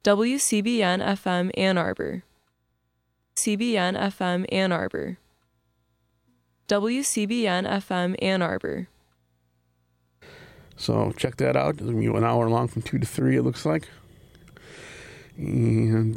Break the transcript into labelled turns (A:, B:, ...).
A: WCBN FM Ann Arbor. CBN FM Ann Arbor. WCBN FM Ann Arbor.
B: So check that out. It's going to be 1 hour long from 2 to 3, it looks like. And